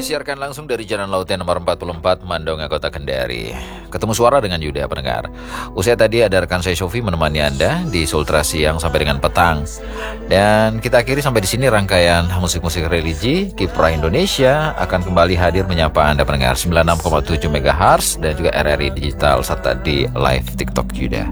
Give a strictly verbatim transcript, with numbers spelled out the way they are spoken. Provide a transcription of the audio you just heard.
Disiarkan langsung dari Jalan Lautan nomor empat puluh empat, Mandonga, Kota Kendari. Ketemu suara dengan Yuda pendengar. Usai tadi ada rekan saya Sofi menemani Anda di Sultra siang sampai dengan petang. Dan kita akhiri sampai di sini rangkaian musik-musik religi. Kiprah Indonesia akan kembali hadir menyapa Anda pendengar sembilan puluh enam koma tujuh megahertz dan juga R R I Digital serta di live TikTok Yuda.